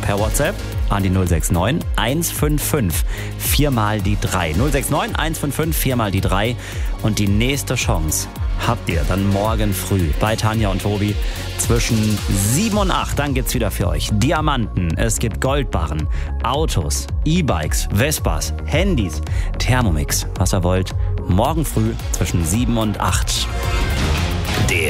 per WhatsApp an die 069 155 4 mal die 3. 069 155 4 mal die 3. Und die nächste Chance habt ihr dann morgen früh bei Tanja und Tobi zwischen 7 und 8. Dann gibt's wieder für euch Diamanten, es gibt Goldbarren, Autos, E-Bikes, Vespas, Handys, Thermomix, was ihr wollt. Morgen früh zwischen 7 und 8.